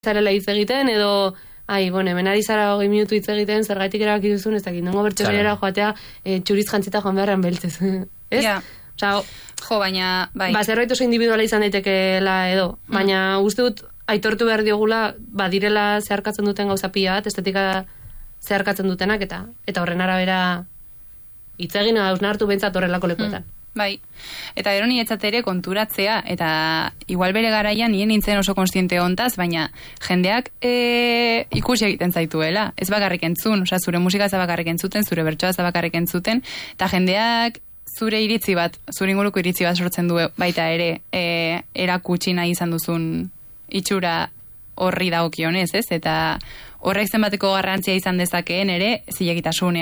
zarela hitz egiten, edo, hemen ari zara 20 minutu hitz egiten, zergaitik erabaki duzun, ez dakit, nongo bertsolera joatea, txuriz jantzita joan beharren beltzez. Ez? Ja. Osa, baina, bai. Zerbait oso individuala izan daitekeela edo, baina uste dut, aitortu behar diogula, direla zeharkatzen duten gauza pila bat, estetika zeharkatzen dutenak, eta horren arabera hitz egin hausnartu behintzat horrelako lekuetan. Bai, eta gero niretzat ere konturatzea, eta igual bere garaian nien nintzen oso konstiente hontaz, baina jendeak ikusi egiten zaituela, ez bakarrik entzun, zure musika ez bakarrik entzuten, zure bertsoa ez bakarrik entzuten, eta jendeak zure iritzi bat, zure inguruko iritzi bat sortzen du baita ere erakutsi nahi izan duzun itxura horri dagokionez, ez? Eta horrek zenbateko garrantzia izan dezakeen ere zilegitasunean.